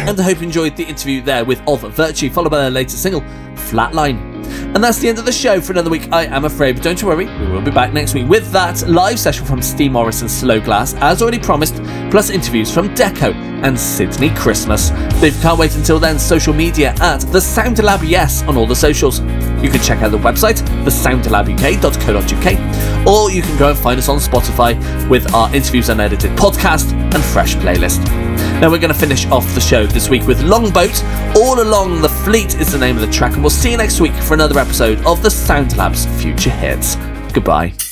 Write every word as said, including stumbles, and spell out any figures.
and I hope you enjoyed the interview there with Of Virtue, followed by their latest single, Flatline. And that's the end of the show for another week, I am afraid, but don't you worry, we will be back next week with that live session from Steve Morris and Slow Glass, as already promised, plus interviews from Deco and Sydney Christmas. But if you can't wait until then, social media at The Sound Lab Yes on all the socials. You can check out the website, the sound lab u k dot co dot u k, or you can go and find us on Spotify with our Interviews Unedited podcast and fresh playlist. Now we're going to finish off the show this week with Longboat. All Along the Fleet is the name of the track, and we'll see you next week for another episode of the Sound Lab's Future Hits. Goodbye.